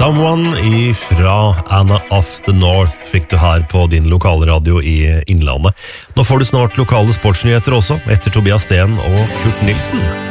Someone ifra Anna of the North fikk du her på din lokale radio i Innlandet. Nå får du snart lokale sportsnyheter også, etter Tobias Sten og Kurt Nilsen.